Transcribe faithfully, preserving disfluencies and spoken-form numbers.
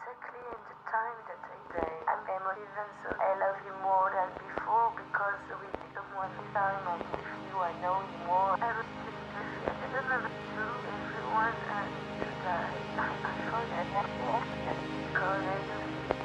exactly in the time that I say I'm emotive and so I love you more than before because with someone this time I'm with you, I know you more. I was just I don't know what to do.